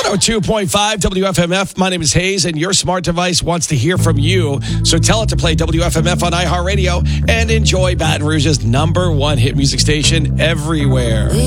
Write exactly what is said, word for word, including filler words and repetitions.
oh two point five W F M F. My name is Hayes, and your smart device wants to hear from you. So tell it to play W F M F on iHeartRadio and enjoy Baton Rouge's number one hit music station everywhere.